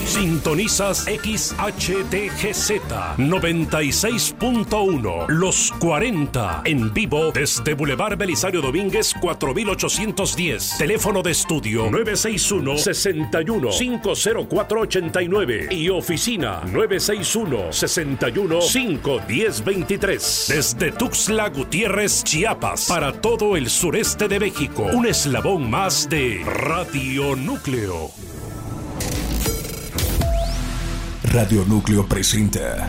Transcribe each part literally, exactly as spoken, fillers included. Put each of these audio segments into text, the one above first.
Sintonizas X H D G Z noventa y seis punto uno, Los cuarenta, en vivo desde Boulevard Belisario Domínguez cuatro mil ochocientos diez. Teléfono de estudio nueve seis uno, seis uno, cinco cero cuatro ocho nueve y oficina nueve seis uno, seis uno, cinco uno cero dos tres. Desde Tuxtla Gutiérrez, Chiapas, para todo el sureste de México, un eslabón más de Radio Núcleo. Radio Núcleo presenta.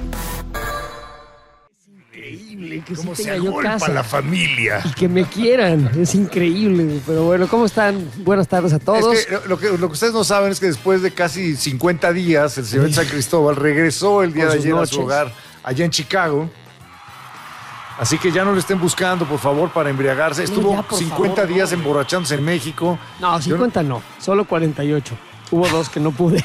Increíble que cómo sí se tenga yo agolpa casa la familia. y que me quieran, es increíble. Pero bueno, ¿cómo están? Buenas tardes a todos. Es que lo, que, lo que ustedes no saben es que después de casi cincuenta días, el señor San Cristóbal regresó el día Con de sus ayer noches. a su hogar, allá en Chicago. Así que ya no le estén buscando, por favor, para embriagarse. No, Estuvo ya, por cincuenta favor, días no. emborrachándose en México. No, cincuenta no, solo cuarenta y ocho. Hubo dos que no pude.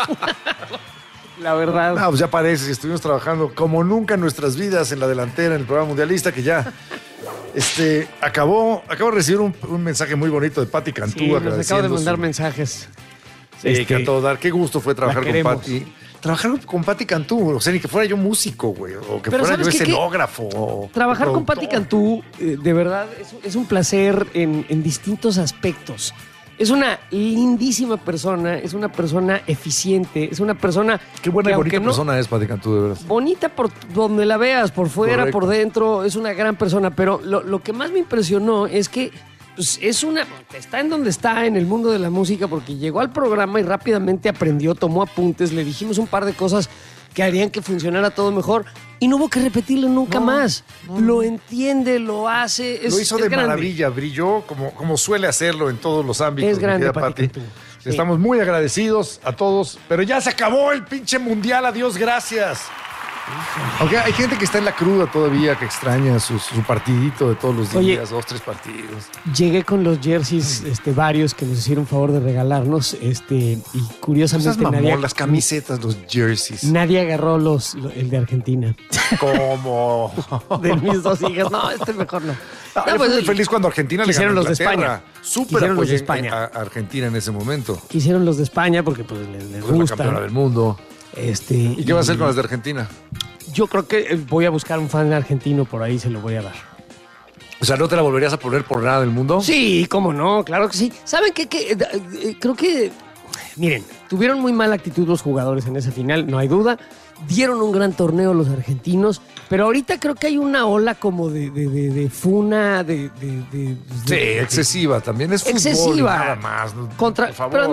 La verdad. No, pues ya parece, estuvimos trabajando como nunca en nuestras vidas en la delantera, en el programa mundialista, que ya este, acabó, acabo de recibir un, un mensaje muy bonito de Pati Cantú. Sí, nos acabo de agradeciendo mandar su- mensajes. Sí, Este, que a todo dar. Qué gusto fue trabajar con queremos. Pati. Trabajar con Pati Cantú, o sea, ni que fuera yo músico, güey, o que Pero fuera yo ¿sabes qué? escenógrafo. o Trabajar con productor. Pati Cantú, eh, de verdad, es, es un placer en, en distintos aspectos. Es una lindísima persona, es una persona eficiente, es una persona Qué buena que y bonita aunque no- persona es Pati Cantú, de verdad. bonita por donde la veas, por fuera, Correcto. por dentro, es una gran persona, pero lo, lo que más me impresionó es que pues, es una, está en donde está en el mundo de la música porque llegó al programa y rápidamente aprendió, tomó apuntes, le dijimos un par de cosas que harían que funcionara todo mejor y no hubo que repetirlo nunca No, más. no, Lo no. entiende, lo hace, es, Lo hizo es de grande. maravilla, brilló como, como suele hacerlo en todos los ámbitos. Es mi grande, querida Pati Pati. Cantú. Sí. Estamos muy agradecidos a todos, pero ya se acabó el pinche mundial, adiós, gracias. Aunque hay gente que está en la cruda todavía, que extraña su, su partidito de todos los Oye. días, dos, tres partidos. Llegué con los jerseys, este, varios que nos hicieron favor de regalarnos, este, y Esas curiosamente mamón, nadie, las camisetas, los jerseys. nadie agarró los, lo- el de Argentina. ¿Cómo? De mis dos hijas. No, este mejor no. No, No, yo pues, fui muy feliz cuando Argentina le quisieron ganó a los de Inglaterra. España. Súper Quisieron los de apoyé España. a a Argentina en ese momento. Quisieron los de España porque pues les, les Fue la gusta. campeona del mundo. Este, ¿Y qué va a hacer con las de Argentina? Yo creo que eh, voy a buscar un fan argentino por ahí, se lo voy a dar. O sea, ¿no te la volverías a poner por nada del mundo? Sí, cómo no, claro que sí. ¿Saben qué? qué? Eh, eh, creo que, miren, tuvieron muy mala actitud los jugadores en esa final, no hay duda. Dieron un gran torneo los argentinos, pero ahorita creo que hay una ola como de, de, de, de funa, de... de, de- Sí, de- excesiva también. Es fútbol y Excesiva. nada más. ¿no? Contra, Por favor. pero